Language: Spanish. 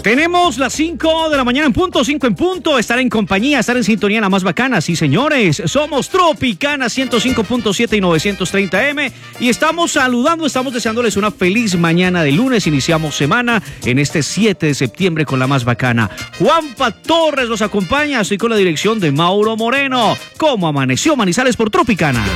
Tenemos las 5 de la mañana en punto, 5 en punto. Estar en compañía, estar en sintonía, la más bacana. Sí, señores, somos Tropicana 105.7 y 930M. Y estamos saludando, estamos deseándoles una feliz mañana de lunes. Iniciamos semana en este 7 de septiembre con la más bacana. Juanpa Torres nos acompaña. Estoy con la dirección de Mauro Moreno. ¿Cómo amaneció Manizales por Tropicana?